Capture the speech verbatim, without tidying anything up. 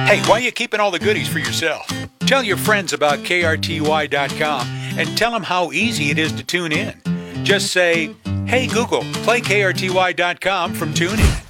Hey, why are you keeping all the goodies for yourself? Tell your friends about K R T Y dot com and tell them how easy it is to tune in. Just say, hey Google, play K R T Y dot com from TuneIn.